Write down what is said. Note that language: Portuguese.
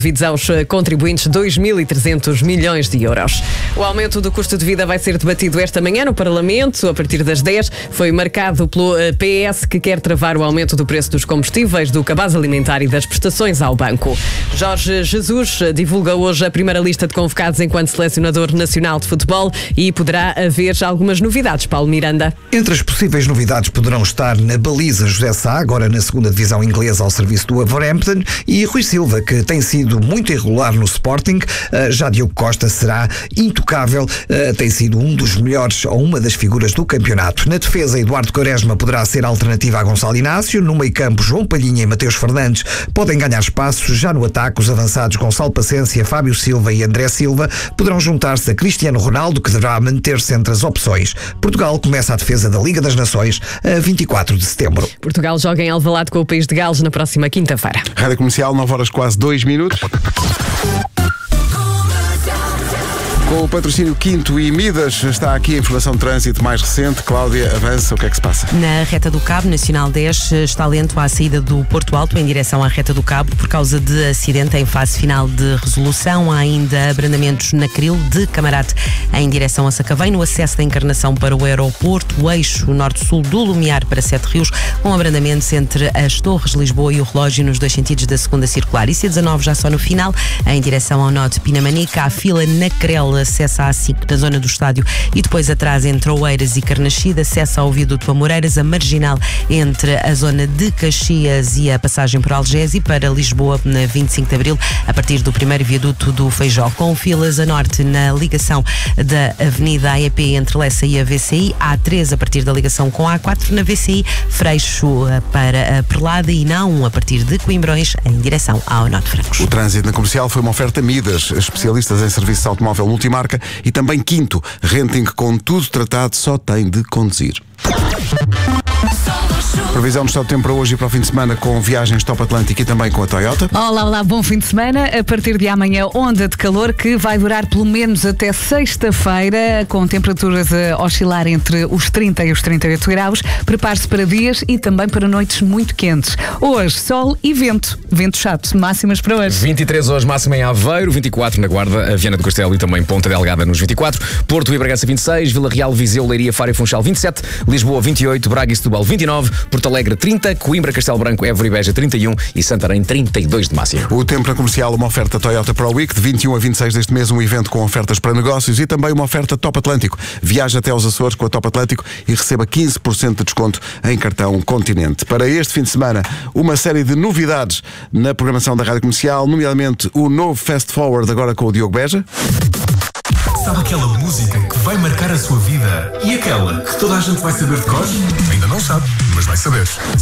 Devidos aos contribuintes, 2.300 milhões de euros. O aumento do custo de vida vai ser debatido esta manhã no Parlamento, a partir das 10. Foi marcado pelo PS, que quer travar o aumento do preço dos combustíveis, do cabaz alimentar e das prestações ao banco. Jorge Jesus divulga hoje a primeira lista de convocados enquanto selecionador nacional de futebol e poderá haver algumas novidades. Paulo Miranda. Entre as possíveis novidades poderão estar na baliza José Sá, agora na segunda divisão inglesa ao serviço do Wolverhampton, e Rui Silva, que tem sido muito irregular no Sporting. Já Diogo Costa será intocável, tem sido um dos melhores ou uma das figuras do campeonato. Na defesa, Eduardo Quaresma poderá ser alternativa a Gonçalo Inácio. No meio-campo, João Palhinha e Mateus Fernandes podem ganhar espaço. Já no ataque, os avançados Gonçalo Paciência, Fábio Silva e André Silva poderão juntar-se a Cristiano Ronaldo, que deverá manter-se entre as opções. Portugal começa a defesa da Liga das Nações a 24 de setembro. Portugal joga em Alvalade com o País de Gales na próxima quinta-feira. Rádio Comercial, 9 horas quase 2 minutos. Com o patrocínio Quinto e Midas, está aqui a informação de trânsito mais recente. Cláudia, avança, o que é que se passa? Na reta do Cabo, Nacional 10, está lento à saída do Porto Alto em direção à reta do Cabo por causa de acidente em fase final de resolução. Há ainda abrandamentos na Cril de Camarate em direção a Sacavém, no acesso da Encarnação para o aeroporto, o eixo norte-sul do Lumiar para Sete Rios, com abrandamentos entre as Torres, Lisboa e o Relógio nos dois sentidos da segunda circular. E C19 já só no final, em direção ao norte de Pinamanica, há fila na Crel, acesso à A5 da zona do estádio e depois atrás entre Oeiras e Carnaxide, acesso ao viaduto Amoreiras, a marginal entre a zona de Caxias e a passagem por Algés e para Lisboa na 25 de Abril, a partir do primeiro viaduto do Feijó, com filas a norte na ligação da Avenida AEP entre Lessa e a VCI, A3 a partir da ligação com a A4 na VCI, Freixo para a Perlada e na A1 a partir de Coimbrões em direção ao Norte de Francos. O trânsito na Comercial foi uma oferta Midas, especialistas em serviço de automóvel multimarca, e também Quinto, renting com tudo tratado, só tem de conduzir. Previsão do estado do tempo para hoje e para o fim de semana com viagens Top Atlântico e também com a Toyota. Olá, bom fim de semana. A partir de amanhã, onda de calor que vai durar pelo menos até sexta-feira, com temperaturas a oscilar entre os 30 e os 38 graus. Prepare-se para dias e também para noites muito quentes. Hoje, sol e vento. Vento chato. Máximas para hoje. 23 hoje, máxima em Aveiro, 24 na Guarda, a Viana do Castelo e também Ponta Delgada nos 24. Porto e Bragança 26, Vila Real, Viseu, Leiria, Faro e Funchal 27, Lisboa 28, Braga e Setúbal 29, Porto Alegre 30, Coimbra, Castelo Branco, Évora e Beja 31 e Santarém 32 de máximo. O tempo na Comercial, uma oferta Toyota Pro Week de 21 a 26 deste mês, um evento com ofertas para negócios e também uma oferta Top Atlântico. Viaje até aos Açores com a Top Atlântico e receba 15% de desconto em cartão Continente. Para este fim de semana, uma série de novidades na programação da Rádio Comercial, nomeadamente o novo Fast Forward agora com o Diogo Beja. Sabe aquela música que vai marcar a sua vida e aquela que toda a gente vai saber de cor? Ainda não sabe, mas vai saber.